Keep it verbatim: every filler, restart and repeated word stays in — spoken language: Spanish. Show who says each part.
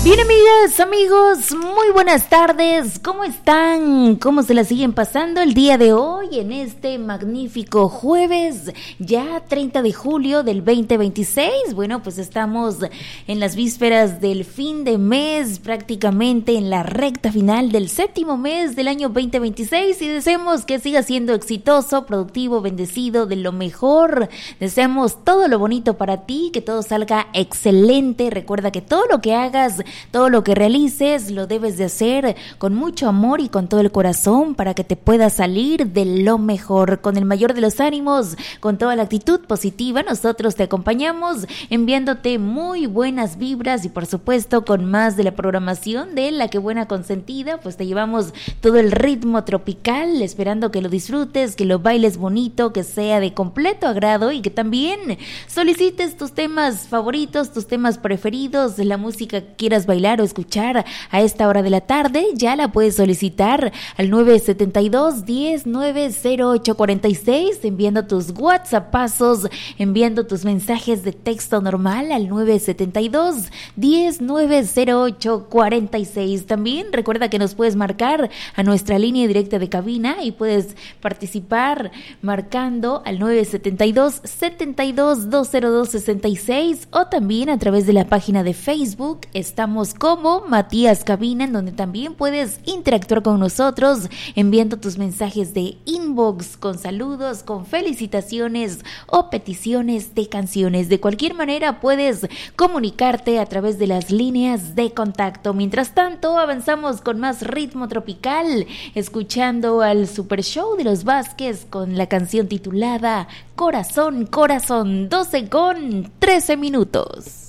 Speaker 1: Bien, amigas, amigos, muy buenas tardes. ¿Cómo están? ¿Cómo se la siguen pasando el día de hoy en este magnífico jueves, ya treinta de julio del veinte veintiséis? Bueno, pues estamos en las vísperas del fin de mes, prácticamente en la recta final del séptimo mes del año veinte veintiséis, y deseamos que siga siendo exitoso, productivo, bendecido, de lo mejor. Deseamos todo lo bonito para ti, que todo salga excelente. Recuerda que todo lo que hagas, todo lo que realices, lo debes de hacer con mucho amor y con todo el corazón para que te pueda salir de lo mejor. Con el mayor de los ánimos, con toda la actitud positiva, nosotros te acompañamos enviándote muy buenas vibras y por supuesto con más de la programación de La Que Buena Consentida. Pues te llevamos todo el ritmo tropical, esperando que lo disfrutes, que lo bailes bonito, que sea de completo agrado y que también solicites tus temas favoritos, tus temas preferidos, la música que quieras bailar o escuchar a esta hora de la tarde. Ya la puedes solicitar al nueve siete dos, diez, nueve cero ocho cuarenta y seis, enviando tus WhatsAppazos, enviando tus mensajes de texto normal al nueve siete dos, diez, nueve cero ocho cuarenta y seis. También recuerda que nos puedes marcar a nuestra línea directa de cabina y puedes participar marcando al nueve siete dos, setenta y dos, doscientos dos sesenta y seis, o también a través de la página de Facebook. Estamos como Matías Cabina, en donde también puedes interactuar con nosotros enviando tus mensajes de inbox con saludos, con felicitaciones o peticiones de canciones. De cualquier manera puedes comunicarte a través de las líneas de contacto. Mientras tanto, avanzamos con más ritmo tropical, escuchando al Super Show de los Vázquez con la canción titulada Corazón, Corazón, doce con trece minutos.